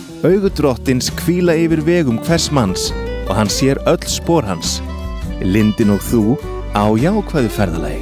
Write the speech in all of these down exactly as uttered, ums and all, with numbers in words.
Augu drottins hvíla yfir vegum hvers manns og hann sér öll spor hans. Lindin og þú á jákvæðu ferðalagi.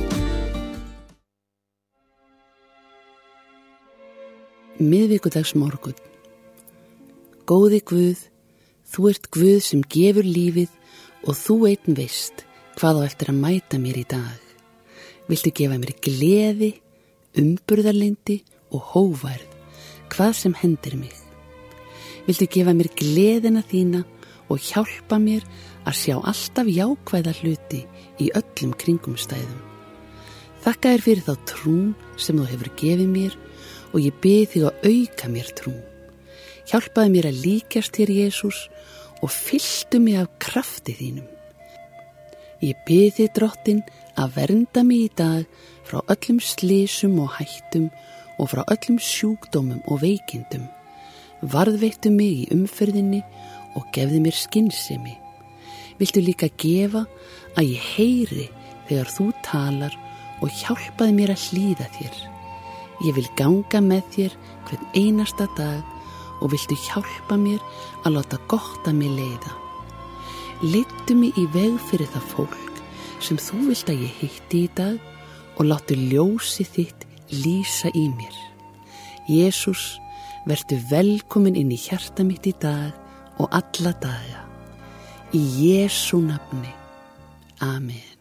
Miðvikudagsmorgunn. Góði Guð, þú ert Guð sem gefur lífið og þú einn veist hvað á eftir að mæta mér í dag. Viltu gefa mér gleði, umburðarlyndi og hógværð, hvað sem hendir mig. Viltu gefa mér gleðina þína og hjálpa mér að sjá alltaf jákvæða hluti í öllum kringumstæðum. Þakka þér fyrir þá trún sem þú hefur gefið mér og ég bið þig að auka mér trún. Hjálpaðu mér að líkjast þér, Jesús, og fylltu mig af krafti þínum. Ég bið þig, Drottin, að vernda mig í dag frá öllum slysum og hættum og frá öllum sjúkdómum og veikindum. Varðveittu mig í umferðinni og gefðu mér skynsemi. Viltu líka gefa að ég heyri þegar þú talar og hjálpaðu mér að hlýða þér. Ég vil ganga með þér hvern einasta dag og viltu hjálpa mér að láta gott að mér leiða. Leiddu mig í veg fyrir það fólk sem þú vilt að ég hitti í dag og látu ljósi þitt lýsa í mér. Jesús, vertu velkomin inn í hjarta mitt í dag og alla daga. Í Jesú nafni. Amen.